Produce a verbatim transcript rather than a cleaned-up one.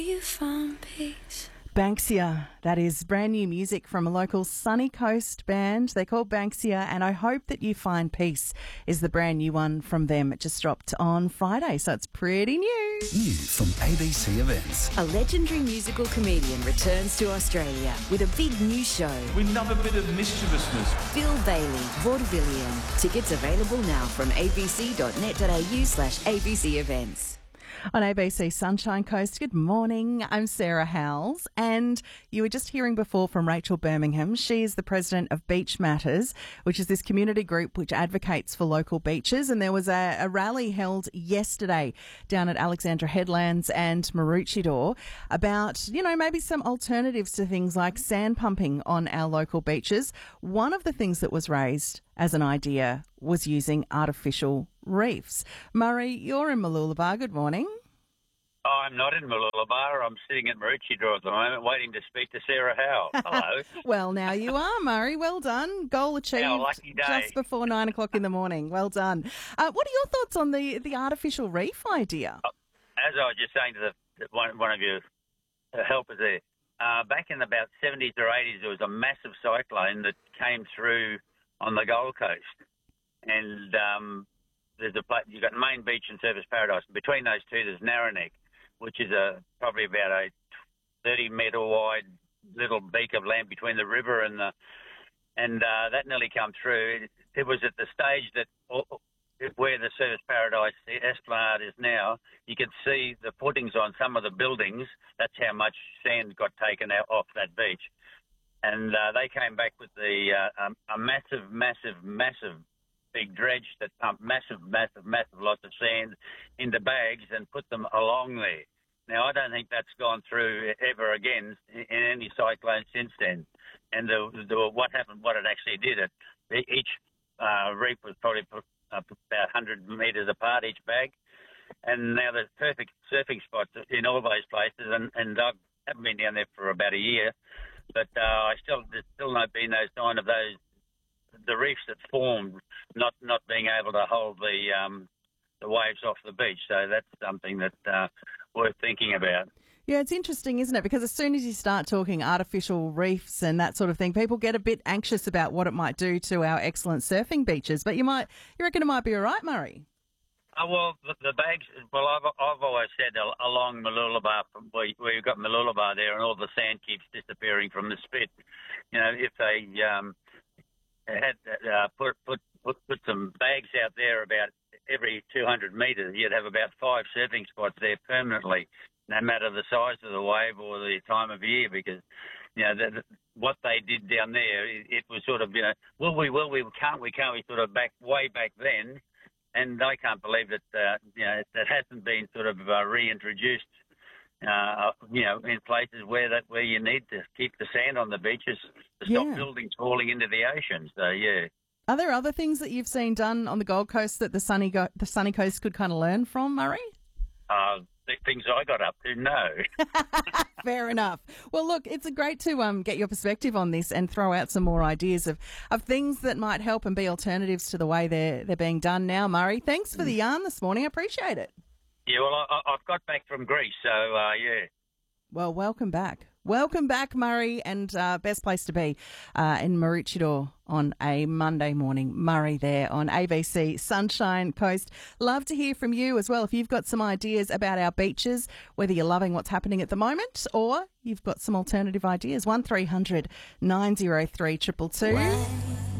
You found peace. Banksia, that is brand new music from a local Sunny Coast band. They're called Banksia, and I Hope That You Find Peace is the brand new one from them. It just dropped on Friday, so it's pretty new. New from A B C Events. A legendary musical comedian returns to Australia with a big new show. We love a bit of mischievousness. Phil Bailey, Vaudevillian. Tickets available now from abc.net.au slash ABC events. On A B C Sunshine Coast, good morning. I'm Sarah Howells, and you were just hearing before from Rachel Birmingham. She is the president of Beach Matters, which is this community group which advocates for local beaches. And there was a, a rally held yesterday down at Alexandra Headlands and Maroochydore about, you know, maybe some alternatives to things like sand pumping on our local beaches. One of the things that was raised as an idea was using artificial reefs. Murray, you're in Mooloolaba. Good morning. Oh, I'm not in Mooloolaba. I'm sitting at Maroochydore at the moment waiting to speak to Sarah Howell. Hello. Well, now you are, Murray. Well done. Goal achieved Our lucky day. just before nine o'clock in the morning. Well done. Uh, what are your thoughts on the, the artificial reef idea? As I was just saying to the, one, one of your helpers there, uh, back in about seventies or eighties, there was a massive cyclone that came through on the Gold Coast. And um, there's a place, you've got Main Beach and Surfers Paradise. Between those two, there's Narrowneck, which is a probably about a thirty metre wide little beak of land between the river and the, and uh, that nearly come through. It, it was at the stage that where the Surfers Paradise Esplanade is now, you could see the footings on some of the buildings. That's how much sand got taken out off that beach. And uh, they came back with the uh, um, a massive, massive, massive big dredge that pumped massive, massive, massive lots of sand into bags and put them along there. Now, I don't think that's gone through ever again in any cyclone since then. And the, the, what happened, what it actually did, it, each uh, reef was probably put up about one hundred metres apart, each bag. And now there's perfect surfing spots in all those places. And, and I haven't been down there for about a year. But uh, I still, there's still not been no sign of those, the reefs that formed, not not being able to hold the um, the waves off the beach. So that's something that uh, worth thinking about. Yeah, it's interesting, isn't it? Because as soon as you start talking artificial reefs and that sort of thing, people get a bit anxious about what it might do to our excellent surfing beaches. But you might, you reckon it might be all right, Murray? Oh, well, the, the bags, well, I've, I've always said along Mooloolaba, where, where you've got Mooloolaba there and all the sand keeps disappearing from the spit, you know, if they um, had uh, put, put, put, put some bags out there about every two hundred metres, you'd have about five surfing spots there permanently, no matter the size of the wave or the time of year, because, you know, the, the, what they did down there, it, it was sort of, you know, will we, will we, can't we, can't we, sort of back way back then. And I can't believe that, uh, you know, that hasn't been sort of uh, reintroduced, uh, you know, in places where that where you need to keep the sand on the beaches to stop Yeah. buildings falling into the ocean. So, yeah. Are there other things that you've seen done on the Gold Coast that the sunny go- the sunny coast could kind of learn from, Murray? Uh, the things I got up to, no. Fair enough. Well, look, it's a great to um, get your perspective on this and throw out some more ideas of, of things that might help and be alternatives to the way they're, they're being done now, Murray. Thanks for the yarn this morning. I appreciate it. Yeah, well, I, I've got back from Greece, so, uh, yeah. Well, welcome back. Welcome back, Murray, and uh, best place to be uh, in Maroochydore on a Monday morning. Murray there on A B C Sunshine Coast. Love to hear from you as well. If you've got some ideas about our beaches, whether you're loving what's happening at the moment or you've got some alternative ideas, one three hundred nine oh three two two two.